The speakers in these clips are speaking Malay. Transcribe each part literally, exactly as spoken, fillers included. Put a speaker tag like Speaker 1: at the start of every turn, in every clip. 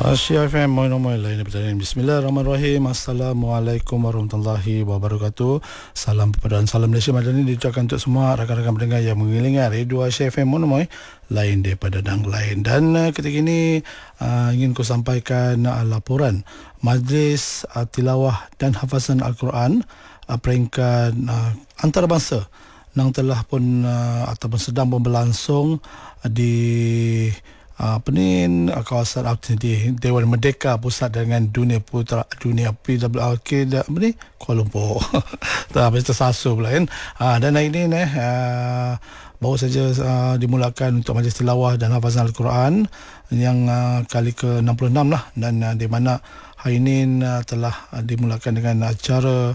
Speaker 1: Asia F M Moin-Moin lain pertanyaan. Bismillahirrahmanirrahim. Assalamualaikum warahmatullahi wabarakatuh. Salam perpaduan, salam Malaysia Madani diucapkan untuk semua rakan-rakan pendengar yang mengiringi Radio Asia F M Moin-Moin lain daripada dang lain. Dan uh, ketika ini uh, ingin ku sampaikan uh, laporan Majlis uh, Tilawah dan Hafazan Al-Quran uh, peringkat uh, antarabangsa yang telah pun uh, ataupun sedang pun berlangsung uh, di apa ni kawasan di Dewan Merdeka Pusat dengan Dunia Putra Dunia P W R K apa ni Kuala Lumpur. Tak habis tersasul pula kan. Ha, dan hari ini eh uh, baru saja uh, dimulakan untuk Majlis Tilawah dan Hafazan Al-Quran yang uh, kali ke enam puluh enam lah, dan uh, di mana hari ini uh, telah uh, dimulakan dengan acara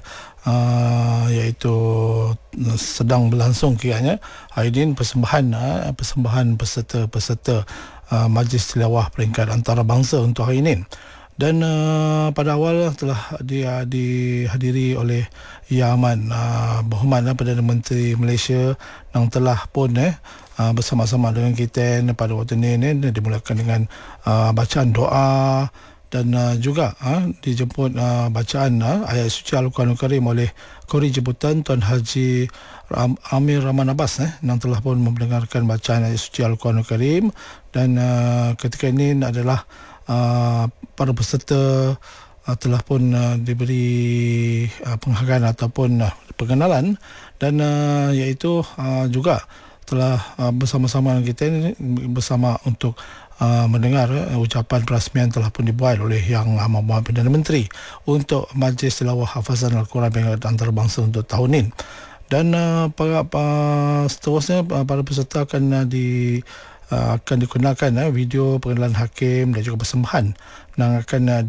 Speaker 1: uh, iaitu uh, sedang berlangsung kiranya hari ini persembahan uh, persembahan peserta-peserta Uh, Majlis Tilawah peringkat antarabangsa untuk hari ini. Dan uh, pada awal telah dia dihadiri oleh Yang Amat uh, Berhormat uh, Perdana Menteri Malaysia yang telah pun eh uh, bersama-sama dengan kita pada waktu ini eh, dimulakan dengan uh, bacaan doa dan uh, juga uh, dijemput uh, bacaan uh, ayat suci Al-Quranul Karim oleh Kori Jemputan Tuan Haji Amir Rahman Abbas eh, yang telah pun mendengarkan bacaan ayat suci Al-Quranul Karim. Dan uh, ketika ini adalah uh, para peserta uh, telah pun uh, diberi uh, penghargaan ataupun uh, pengenalan, dan uh, iaitu uh, juga telah uh, bersama-sama dengan kita ini, bersama untuk uh, mendengar uh, ucapan perasmian telah pun dibuat oleh Yang Amat Berhormat Perdana Menteri untuk Majlis Tilawah Hafazan Al-Quran peringkat antarabangsa untuk tahun ini. Dan uh, para, para seterusnya uh, para peserta akan uh, di Uh, akan digunakan uh, video pengenalan hakim dan juga persembahan yang akan uh,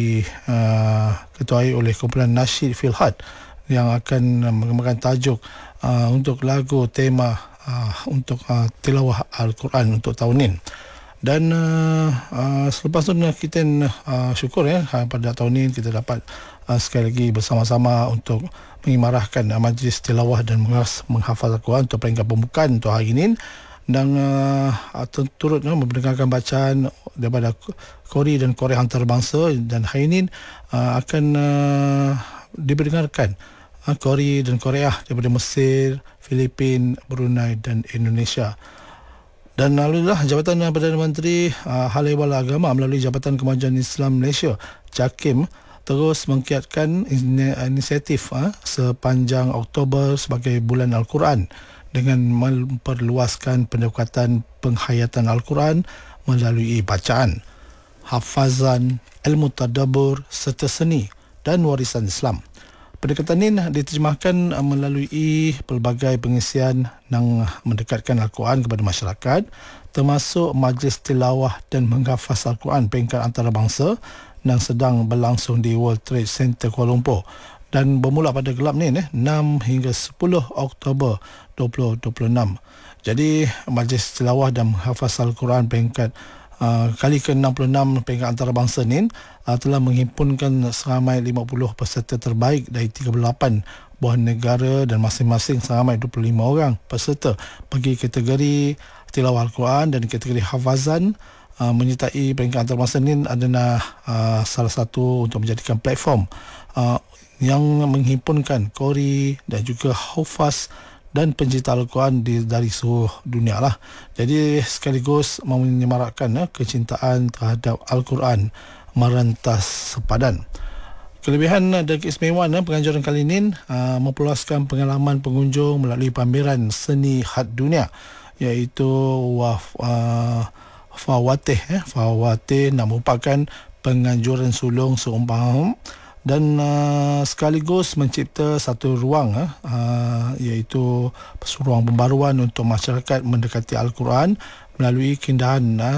Speaker 1: diketuai uh, oleh kumpulan Nasyid Filhad yang akan uh, mengembangkan tajuk uh, untuk lagu tema uh, untuk uh, tilawah Al-Quran untuk tahun ini. Dan uh, uh, selepas itu kita uh, syukur ya pada tahun ini kita dapat uh, sekali lagi bersama-sama untuk mengimarahkan uh, Majlis Tilawah dan menghafaz Al-Quran untuk peringkat pembukaan untuk hari ini, dan uh, turut uh, mendengarkan bacaan daripada Kori dan Korea antarabangsa. Dan hari ini uh, akan uh, diperdengarkan uh, Kori dan Korea daripada Mesir, Filipina, Brunei dan Indonesia. Dan alhamdulillah Jabatan Perdana Menteri uh, Hal Ehwal Agama melalui Jabatan Kemajuan Islam Malaysia JAKIM terus mengkiatkan inisiatif uh, sepanjang Oktober sebagai bulan Al-Quran dengan memperluaskan pendekatan penghayatan Al-Quran melalui bacaan, hafazan, ilmu tadabbur serta seni dan warisan Islam. Pendekatan ini diterjemahkan melalui pelbagai pengisian yang mendekatkan Al-Quran kepada masyarakat, termasuk Majlis Tilawah dan Menghafaz Al-Quran peringkat antarabangsa yang sedang berlangsung di World Trade Center Kuala Lumpur, dan bermula pada gelap ni eh, enam hingga sepuluh Oktober dua ribu dua puluh enam. Jadi Majlis Tilawah dan Menghafaz Al-Quran peringkat uh, kali ke enam puluh enam peringkat antarabangsa ni uh, telah menghimpunkan seramai lima puluh peserta terbaik dari tiga puluh lapan buah negara, dan masing-masing seramai dua puluh lima orang peserta bagi kategori Tilawah Al-Quran, dan kategori Hafazan uh, menyertai peringkat antarabangsa ni adalah uh, salah satu untuk menjadikan platform uh, yang menghimpunkan Kori dan juga Hufaz dan pencinta Al-Quran di, dari seluruh dunia lah. Jadi sekaligus menyemarakkan ya, kecintaan terhadap Al-Quran merentas sepadan. Kelebihan dan keistimewaan ya, penganjuran kali ini uh, memperluaskan pengalaman pengunjung melalui pameran seni had dunia, iaitu Waf, uh, Fawatih ya, Fawatih yang merupakan penganjuran sulung seumpama dan uh, sekaligus mencipta satu ruang uh, iaitu ruang pembaruan untuk masyarakat mendekati Al-Quran melalui keindahan uh,